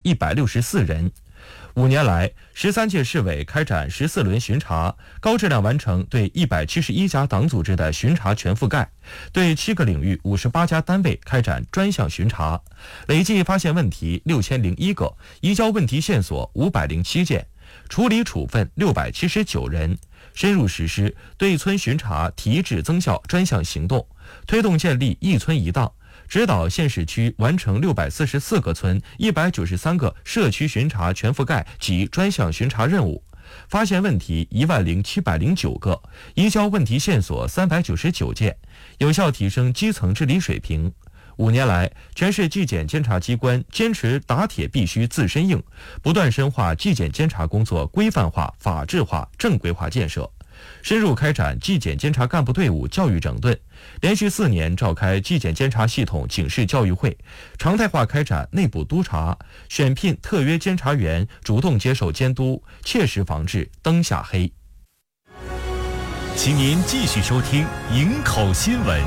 164人。5年来，13届市委开展14轮巡查，高质量完成对171家党组织的巡查全覆盖，对7个领域58家单位开展专项巡查，累计发现问题6001个，移交问题线索507件，处理处分679人，深入实施对村巡查提质增效专项行动，推动建立一村一档，指导县市区完成644个村、193个社区巡查全覆盖及专项巡查任务，发现问题10709个，移交问题线索399件，有效提升基层治理水平。5年来，全市纪检监察机关坚持打铁必须自身硬，不断深化纪检监察工作规范化、法治化、正规化建设，深入开展纪检监察干部队伍教育整顿，连续4年召开纪检监察系统警示教育会，常态化开展内部督查，选聘特约监察员，主动接受监督，切实防治灯下黑。 请您继续收听营口新闻。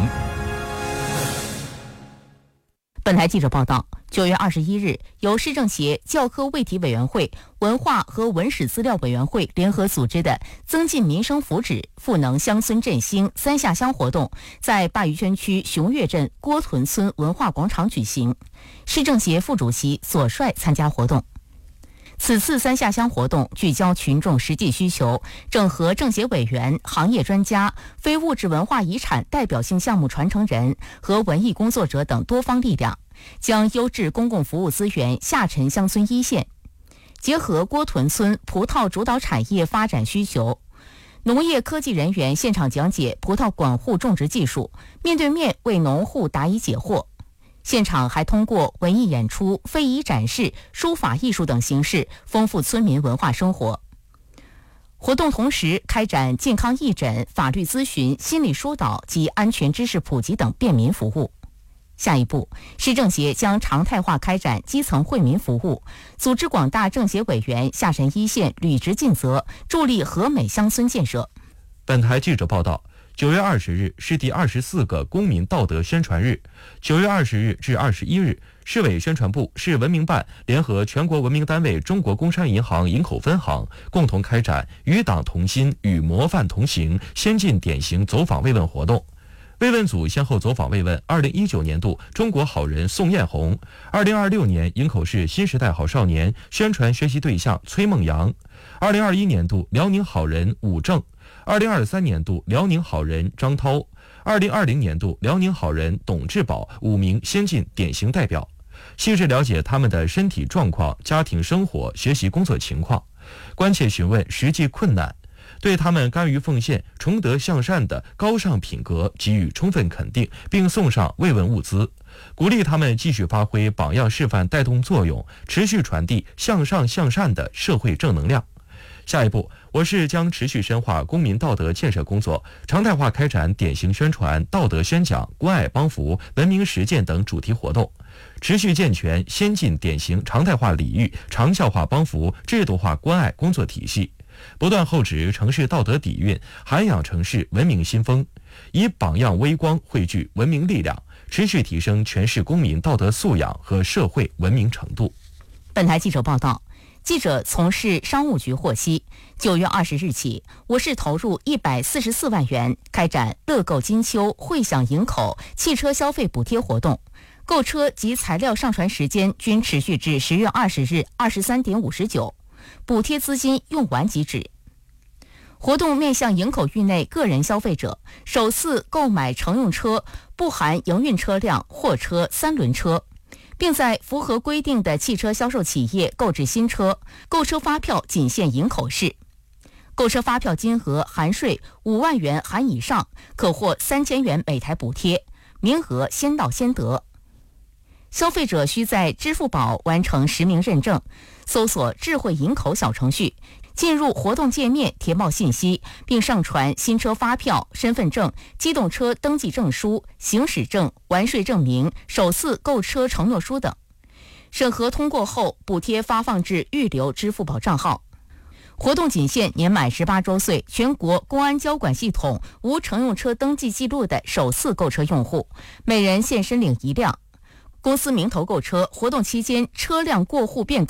本台记者报道，9月21日，由市政协教科卫体委员会、文化和文史资料委员会联合组织的增进民生福祉、赋能乡村振兴3下乡活动，在鲅鱼圈区熊岳镇郭屯村文化广场举行。市政协副主席左帅参加活动。此次3下乡活动聚焦群众实际需求，整合政协委员、行业专家、非物质文化遗产代表性项目传承人和文艺工作者等多方力量，将优质公共服务资源下沉乡村一线，结合郭屯村葡萄主导产业发展需求，农业科技人员现场讲解葡萄管护种植技术，面对面为农户答疑解惑。现场还通过文艺演出、非遗展示、书法艺术等形式丰富村民文化生活。活动同时开展健康义诊、法律咨询、心理疏导及安全知识普及等便民服务。下一步，市政协将常态化开展基层惠民服务，组织广大政协委员下沉一线，履职尽责，助力和美乡村建设。 本台记者报道，9月20日是第24个公民道德宣传日。9月20日至21日，市委宣传部、市文明办联合全国文明单位中国工商银行营口分行，共同开展与党同心、与模范同行先进典型走访慰问活动。慰问组先后走访慰问2019年度中国好人宋艳红，2026年营口市新时代好少年宣传学习对象崔梦阳，2021年度辽宁好人武正，2023年度辽宁好人张涛，2020年度辽宁好人董志宝5名先进典型代表，细致了解他们的身体状况、家庭生活、学习工作情况，关切询问实际困难，对他们甘于奉献、崇德向善的高尚品格给予充分肯定，并送上慰问物资，鼓励他们继续发挥榜样示范带动作用，持续传递向上向善的社会正能量。下一步，我市将持续深化公民道德建设工作，常态化开展典型宣传、道德宣讲、关爱帮扶、文明实践等主题活动，持续健全先进典型常态化礼遇、长效化帮扶、制度化关爱工作体系，不断厚植城市道德底蕴，涵养城市文明新风，以榜样微光汇聚文明力量，持续提升全市公民道德素养和社会文明程度。 本台记者报道，记者从市商务局获悉，9月20日起，我市投入144万元开展乐购金秋惠享营口汽车消费补贴活动，购车及材料上传时间均持续至10月20日23点59，补贴资金用完即止。活动面向营口域内个人消费者，首次购买乘用车不含营运车辆、货车、3轮车，并在符合规定的汽车销售企业购置新车，购车发票仅限营口市。购车发票金额含税5万元含以上，可获3000元每台补贴，名额先到先得。消费者需在支付宝完成实名认证，搜索智慧营口小程序，进入活动界面填报信息，并上传新车发票、身份证、机动车登记证书、行驶证、完税证明、首次购车承诺书等。审核通过后，补贴发放至预留支付宝账号。活动仅限年满18周岁、全国公安交管系统无乘用车登记记录的首次购车用户，每人限申领1辆。公司名头购车，活动期间车辆过户变更